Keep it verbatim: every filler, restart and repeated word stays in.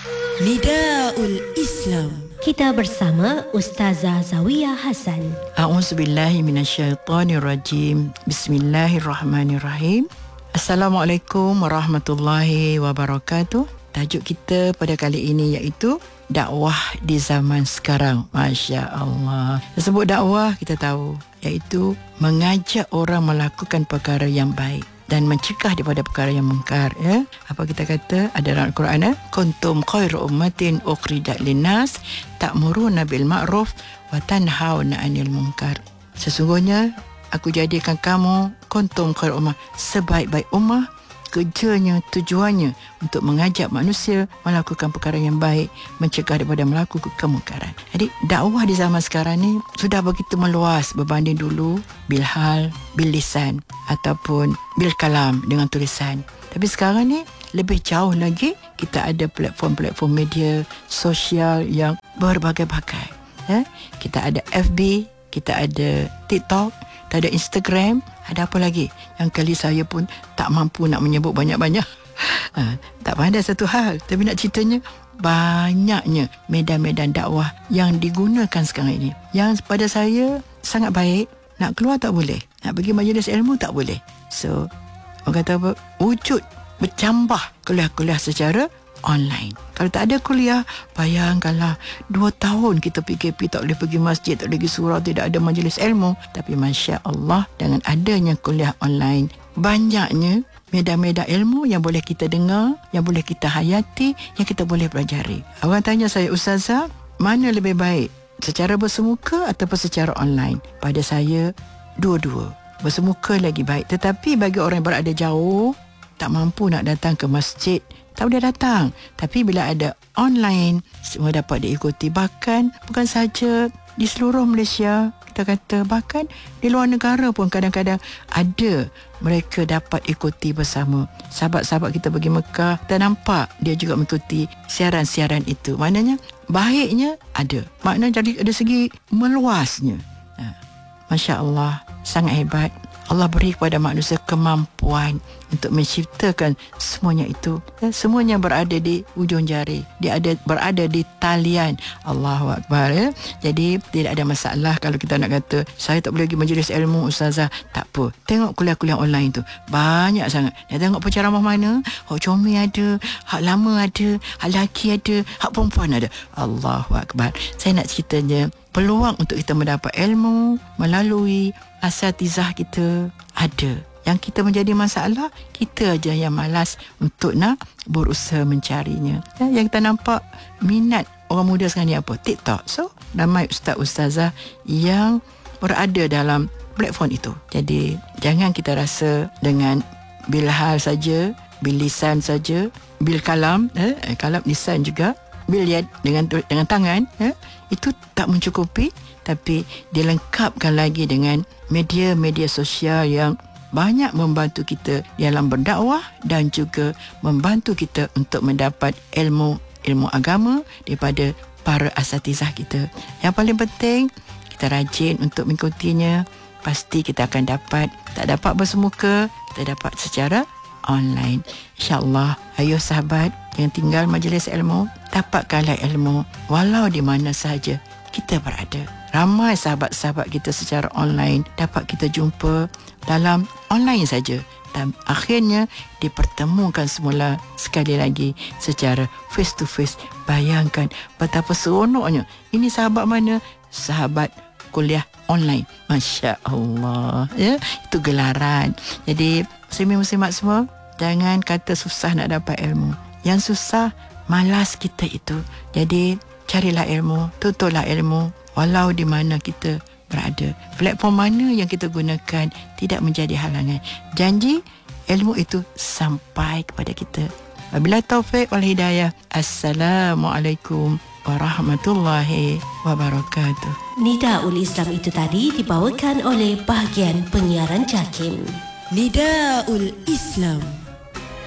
Nidaul Islam. Kita bersama Ustazah Zawiyah Hasan. A'udzubillahi minasyaitonirrajim. Bismillahirrahmanirrahim. Assalamualaikum warahmatullahi wabarakatuh. Tajuk kita pada kali ini iaitu dakwah di zaman sekarang. Masya Allah. Sebut dakwah kita tahu iaitu mengajak orang melakukan perkara yang baik dan mencegah daripada perkara yang mungkar, ya. Apa kita kata ada dalam Al-Quran, eh? Kuntum khairu ummatin ukhrijat linnas ta'muruna bil ma'ruf wa tanhauna 'anil munkar. Sesungguhnya aku jadikan kamu kuntum khairu ummah, sebaik-baik ummah. Kerjanya, tujuannya untuk mengajak manusia melakukan perkara yang baik, mencegah daripada melakukan kemungkaran. Jadi dakwah di zaman sekarang ni sudah begitu meluas berbanding dulu bil hal, bil lisan ataupun bil kalam dengan tulisan. Tapi sekarang ni lebih jauh lagi, kita ada platform-platform media sosial yang berbagai-bagai. Ya? Kita ada F B, kita ada TikTok, kita ada Instagram. Ada apa lagi yang kali saya pun tak mampu nak menyebut banyak-banyak. Ha, tak pandai satu hal, tapi nak ceritanya banyaknya medan-medan dakwah yang digunakan sekarang ini, yang pada saya sangat baik. Nak keluar tak boleh, nak pergi majlis ilmu tak boleh. So orang kata apa, wujud bercambah kuliah-kuliah secara online. Kalau tak ada kuliah, bayangkanlah dua tahun kita P K P, tak boleh pergi masjid, tak boleh pergi surau, tidak ada majlis ilmu. Tapi Masya Allah, dengan adanya kuliah online, banyaknya medan-medan ilmu yang boleh kita dengar, yang boleh kita hayati, yang kita boleh pelajari. Orang tanya saya, Ustazah, mana lebih baik, secara bersemuka ataupun secara online? Pada saya, dua-dua. Bersemuka lagi baik. Tetapi bagi orang yang berada jauh, tak mampu nak datang ke masjid, tak boleh datang. Tapi bila ada online, semua dapat diikuti. Bahkan bukan saja di seluruh Malaysia, kita kata bahkan di luar negara pun kadang-kadang ada mereka dapat ikuti bersama. Sahabat-sahabat kita pergi Mekah, kita nampak dia juga mengikuti siaran-siaran itu. Maknanya baiknya ada. Maknanya dari ada segi meluasnya. Ha. Masya Allah, sangat hebat. Allah beri kepada manusia kemampuan untuk menciptakan semuanya itu. Ya, semuanya berada di ujung jari. Dia ada berada di talian. Allahu Akbar. Ya. Jadi tidak ada masalah kalau kita nak kata saya tak boleh pergi majlis ilmu, Ustazah. Tak apa. Tengok kuliah-kuliah online tu. Banyak sangat. Nak tengok penceramah mana? Hak comel ada, hak lama ada, hak lelaki ada, hak perempuan ada. Allahu Akbar. Saya nak ceritanya, peluang untuk kita mendapat ilmu melalui asatizah kita ada. Yang kita menjadi masalah, kita aja yang malas untuk nak berusaha mencarinya. Ya, yang kita nampak minat orang muda sekarang ni apa? TikTok. So, ramai ustaz-ustazah yang berada dalam platform itu. Jadi, jangan kita rasa dengan bil hal saja, bil lisan saja, bil kalam, eh, kalam lisan juga, bil yad dengan dengan tangan, eh, itu tak mencukupi, tapi dilengkapkan lagi dengan media-media sosial yang banyak membantu kita dalam berdakwah dan juga membantu kita untuk mendapat ilmu ilmu agama daripada para asatizah kita. Yang paling penting, kita rajin untuk mengikutinya. Pasti kita akan dapat. Tak dapat bersemuka, kita dapat secara online. InsyaAllah, ayo sahabat yang tinggal majlis ilmu, dapatkanlah ilmu walau di mana sahaja kita berada. Ramai sahabat-sahabat kita secara online dapat kita jumpa dalam online saja, dan akhirnya dipertemukan semula sekali lagi secara face to face. Bayangkan betapa seronoknya. Ini sahabat mana? Sahabat kuliah online. Masya Allah, ya, itu gelaran. Jadi muslim-muslimat semua, jangan kata susah nak dapat ilmu. Yang susah malas kita itu. Jadi carilah ilmu, tutuplah ilmu walau di mana kita berada. Platform mana yang kita gunakan tidak menjadi halangan. Janji ilmu itu sampai kepada kita. Wabillahi taufik wal hidayah. Assalamualaikum warahmatullahi wabarakatuh. Nidaul Islam itu tadi dibawakan oleh bahagian penyiaran JAKIM. Nidaul Islam.